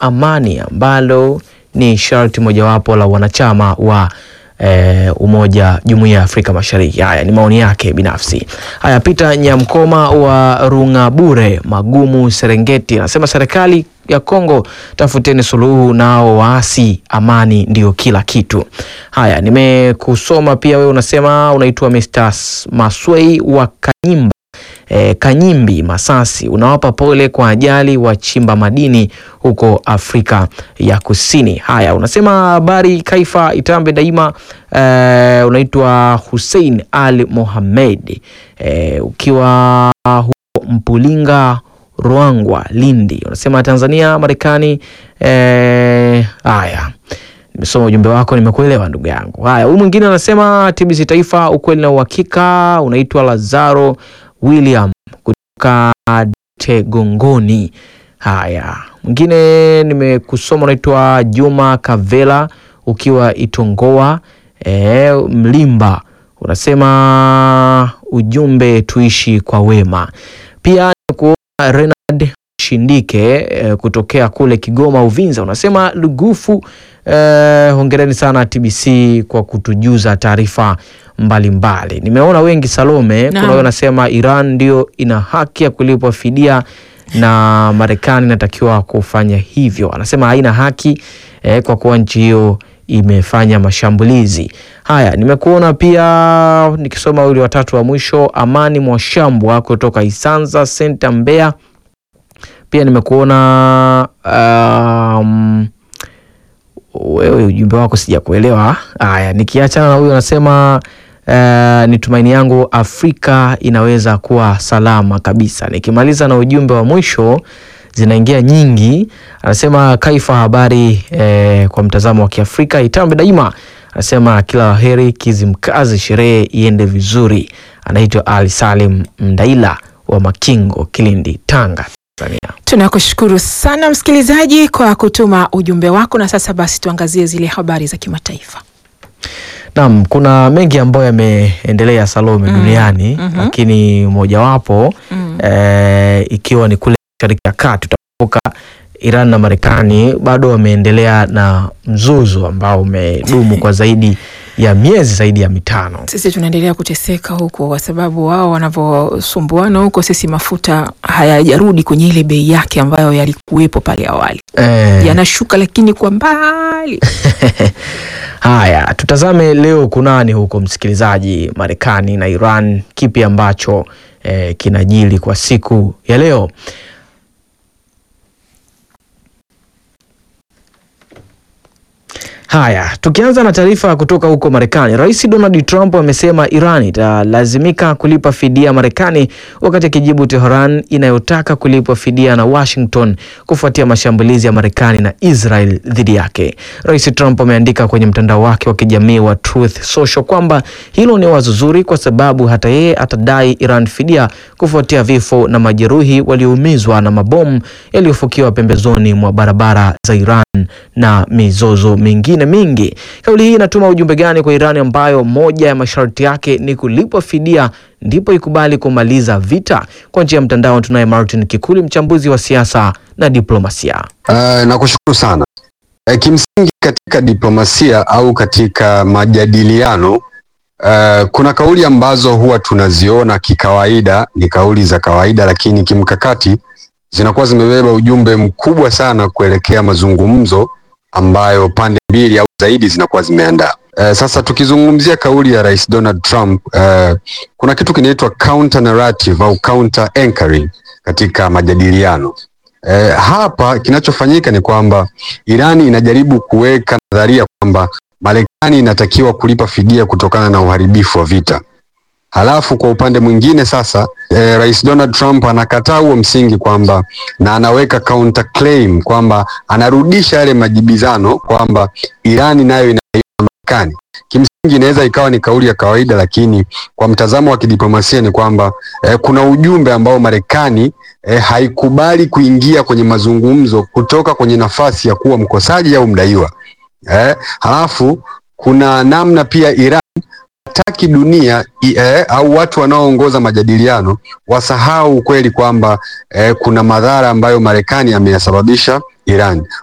amani ambalo ni sharti mojawapo la wanachama wa Jumuiya ya Afrika Mashariki. Haya ni maoni yake binafsi. Haya, Peter Nyamkoma wa Rungabure Magumu Serengeti anasema serikali ya Kongo, tafuteni suluhu nao waasi, amani ndio kila kitu. Haya, nimekusoma pia wewe unasema unaitwa Mr. Maswei wa Kanyimbi Masasi, unawapa pole kwa ajali wachimba madini huko Afrika ya Kusini. Haya, unasema habari Kaifa Itambe daima. Unaitwa Hussein Ali Mohamed, ukiwa huko Mpulinga Ruangwa Lindi, unasema Tanzania Marekani. Haya, nimesoma ujumbe wako, nimekuelewa ndugu yangu. Haya, huyu mwingine anasema TBC Taifa, ukweli na uhakika. Unaitwa Lazaro William kutoka Tegongoni. Haya, mwingine nimekusoma unaitwa Juma Kavela ukiwa Itongoa Mlimba, unasema ujumbe tuishi kwa wema. Pia nimekuona Renard Shindike kutokea kule Kigoma Uvinza, unasema Lugufu, hongereni sana TBC kwa kutujuza taarifa mbalimbali. Nimeona wengi Salome, kuna wewe unasema Iran ndio ina haki ya kulipwa fidia na Marekani inatakiwa kufanya hivyo. Anasema haina haki kwa kuwa nchi hiyo imefanya mashambulizi. Haya, nimekuona pia nikisoma wale watatu wa mwisho, Amani Mwashambwa kutoka Isanza Center Mbeya. Pia nimekuona wewe ujumbe wako sijakuelewa. Haya, nikiachana na huyo anasema ni tumaini yangu Afrika inaweza kuwa salama kabisa. Nikimaliza na ujumbe wa mwisho, zinaingia nyingi. Anasema Kaifa habari kwa mtazamo wa Kiafrika Itambe daima. Anasema kila laheri Kizimkazi, sherehe iende vizuri. Anaitwa Ali Salim Mdaila wa Makingo Kilindi Tanga Tanzania. Tunakushukuru sana msikilizaji kwa kutuma ujumbe wako, na sasa basi tuangazie zile habari za kimataifa. Naam, kuna mengi ambayo yameendelea Salome duniani, lakini mojawapo ikiwa ni kule Mashariki ya Kati. Tutakumbuka Iran na Marekani bado wameendelea na mzozo ambao umedumu kwa zaidi ya miezi zaidi ya 5. Sisi tunaendelea kuteseka huko kwa sababu wao wanavyosumbuana huko, sisi mafuta hayajarudi kwenye ile bei yake ambayo yalikuwepo pale awali. Yanashuka lakini kwa mbali. Haya, tutazame leo kunani huko msikilizaji, Marekani na Iran, kipi ambacho kinajili kwa siku ya leo. Haya, tukianza na taarifa kutoka huko Marekani. Rais Donald Trump amesema Iran italazimika kulipa fidia Marekani wakati akijibu Tehran inayotaka kulipwa fidia na Washington kufuatia mashambulizi ya Marekani na Israel dhidi yake. Rais Trump ameandika kwenye mtandao wake wa kijamii wa Truth Social kwamba hilo ni wazo zuri kwa sababu hata yeye atadai Iran fidia kufuatia vifo na majeruhi walioumizwa na mabomu yaliyofukiwa pembezoni mwa barabara za Iran na mizozo mingine mingi. Kauli hii inatuma ujumbe gani kwa Iran ambayo moja ya masharti yake ni kulipwa fidia ndipo ikubali kumaliza vita? Kwa njia ya mtandao tunaye Martin Kikuli, mchambuzi wa siasa na diplomasia. Nakushukuru sana. Kimsingi katika diplomasia au katika majadiliano kuna kauli ambazo huwa tunaziona kikawaida ni kauli za kawaida, lakini kimkakati zinakuwa zimebeba ujumbe mkubwa sana kuelekea mazungumzo ambayo pande mbili au zaidi zinakuwa zimeandaa. Sasa tukizungumzia kauli ya Rais Donald Trump, kuna kitu kinaitwa counter narrative au counter anchoring katika majadiliano. Hapa kinachofanyika ni kwamba Irani inajaribu kuweka nadharia kwamba Marekani inatakiwa kulipa fidia kutokana na uharibifu wa vita. Halafu kwa upande mwingine sasa Rais Donald Trump anakataa huo msingi kwamba, na anaweka counter claim kwamba anarudisha yale majibizano kwamba Irani nayo inaiba Marekani. Kimsingi inaweza ikawa ni kauli ya kawaida, lakini kwa mtazamo wa kidiplomasia ni kwamba kuna ujumbe ambao Marekani haikubali kuingia kwenye mazungumzo kutoka kwenye nafasi ya kuwa mkosaji au mdaiwa. Halafu kuna namna pia Iran hataki dunia au watu wanaoongoza majadiliano wasahau ukweli kwamba kuna madhara ambayo Marekani ameyasababisha Iran.